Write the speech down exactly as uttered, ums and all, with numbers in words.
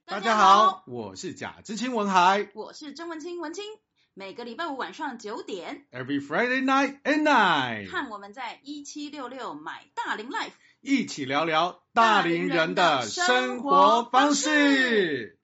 大家好，我是贾知青文海， 我是曾文清文清。每个礼拜五晚上九点 ，Every Friday night and night， 看我们在一七六六买大龄 Life， 一起聊聊大龄人的生活方式。